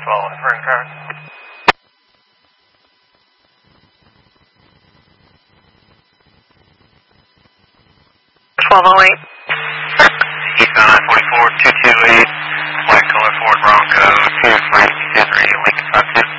12 referring cars. 1208. Eastbound I-44, 228, flight color Ford Bronco, 2 flight 3, Lincoln 52.